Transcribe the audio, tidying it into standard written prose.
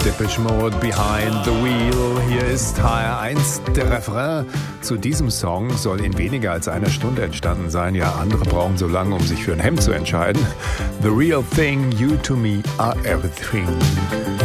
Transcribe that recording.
Depeche Mode, Behind the Wheel. Hier ist HR1. Der Refrain zu diesem Song soll in weniger als einer Stunde entstanden sein. Ja, andere brauchen so lange, um sich für ein Hemd zu entscheiden. The real thing, you to me are everything.